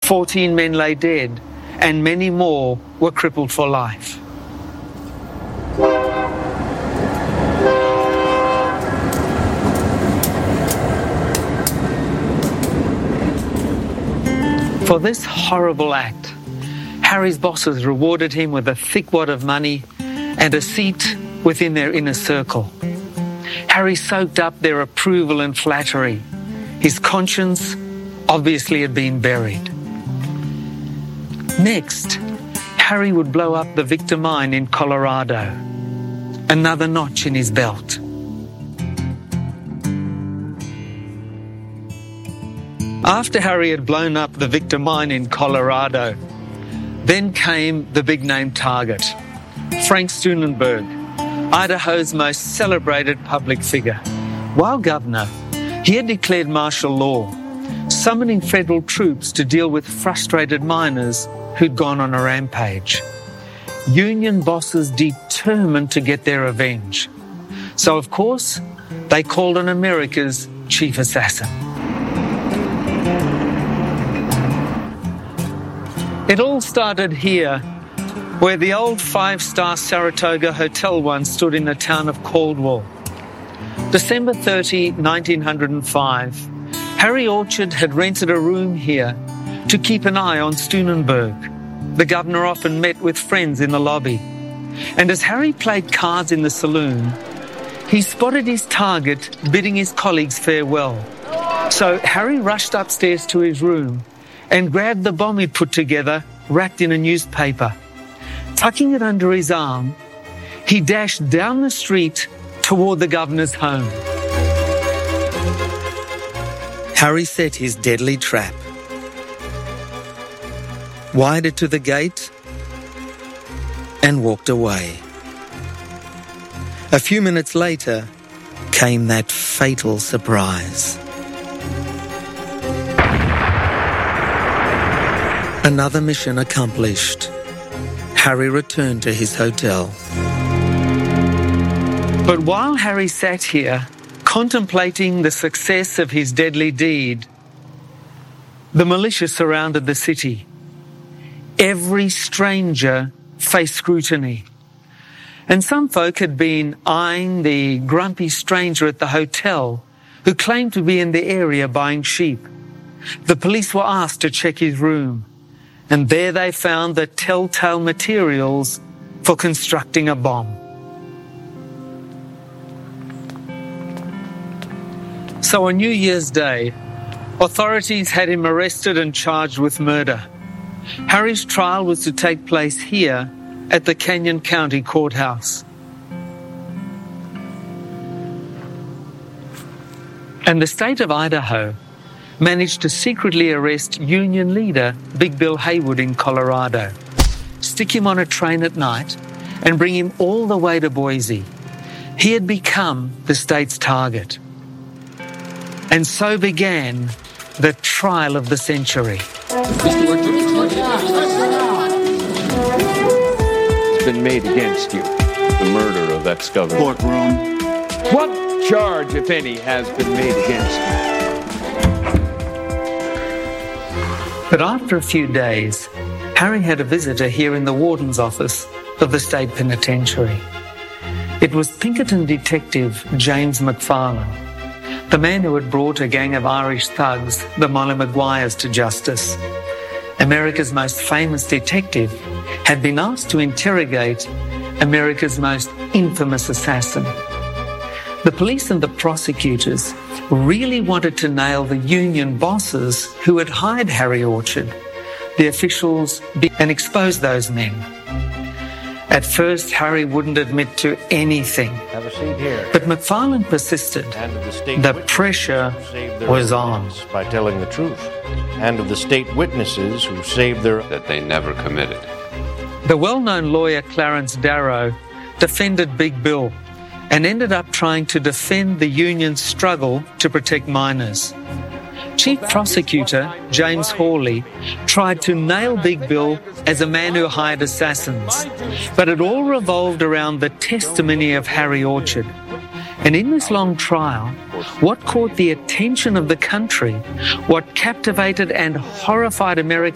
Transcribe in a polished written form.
14 men lay dead, and many more were crippled for life. For this horrible act, Harry's bosses rewarded him with a thick wad of money and a seat within their inner circle. Harry soaked up their approval and flattery. His conscience obviously had been buried. Next, Harry would blow up the Victor mine in Colorado, another notch in his belt. After Harry had blown up the Victor mine in Colorado, then came the big-name target, Frank Steunenberg, Idaho's most celebrated public figure. While governor, he had declared martial law, summoning federal troops to deal with frustrated miners who'd gone on a rampage. Union bosses determined to get their revenge. So, of course, they called on America's chief assassin. It all started here, where the old five-star Saratoga Hotel once stood in the town of Caldwell. December 30, 1905, Harry Orchard had rented a room here to keep an eye on Steunenberg. The governor often met with friends in the lobby. And as Harry played cards in the saloon, he spotted his target bidding his colleagues farewell. So Harry rushed upstairs to his room and grabbed the bomb he'd put together, wrapped in a newspaper. Tucking it under his arm, he dashed down the street toward the governor's home. Harry set his deadly trap, wired it to the gate, and walked away. A few minutes later came that fatal surprise. Another mission accomplished. Harry returned to his hotel. But while Harry sat here, contemplating the success of his deadly deed, the militia surrounded the city. Every stranger faced scrutiny. And some folk had been eyeing the grumpy stranger at the hotel who claimed to be in the area buying sheep. The police were asked to check his room, and there they found the telltale materials for constructing a bomb. So on New Year's Day, authorities had him arrested and charged with murder. Harry's trial was to take place here at the Canyon County Courthouse. And the state of Idaho managed to secretly arrest Union leader Big Bill Haywood in Colorado, stick him on a train at night, and bring him all the way to Boise. He had become the state's target. And so began the trial of the century. It's been made against you, the murder of ex-governor. Courtroom. What charge, if any, has been made against you? But after a few days, Harry had a visitor here in the warden's office of the state penitentiary. It was Pinkerton detective James McFarlane, the man who had brought a gang of Irish thugs, the Molly Maguires, to justice. America's most famous detective had been asked to interrogate America's most infamous assassin. The police and the prosecutors really wanted to nail the union bosses who had hired Harry Orchard, the officials, and expose those men. At first, Harry wouldn't admit to anything. Have a seat here. But McFarlane persisted. And of the state The pressure was on. by telling the truth. And of the state witnesses who saved their... that they never committed. The well-known lawyer Clarence Darrow defended Big Bill and ended up trying to defend the union's struggle to protect miners. Chief Prosecutor James Hawley tried to nail Big Bill as a man who hired assassins, but it all revolved around the testimony of Harry Orchard. And in this long trial, what caught the attention of the country, what captivated and horrified Americans